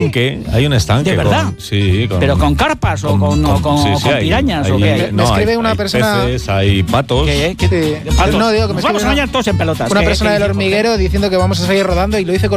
Hay un estanque. ¿De verdad? Sí. ¿Pero con carpas o con pirañas o qué? Me escribe una persona... Hay peces, hay patos. ¿Qué? Sí. ¿Patos? No, digo que me Nos vamos escribe a bañar todos en pelotas. una persona del hormiguero diciendo que vamos a seguir rodando y lo dice con